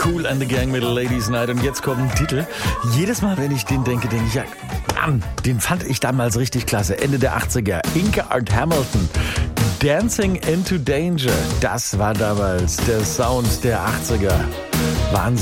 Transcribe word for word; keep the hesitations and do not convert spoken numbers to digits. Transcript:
Kool and the Gang mit Ladies Night. Und jetzt kommt ein Titel. Jedes Mal, wenn ich den denke, denke ich, ja, Mann, den fand ich damals richtig klasse. Ende der achtziger. Inka Art Hamilton. Dancing into Danger. Das war damals der Sound der achtziger. Wahnsinn.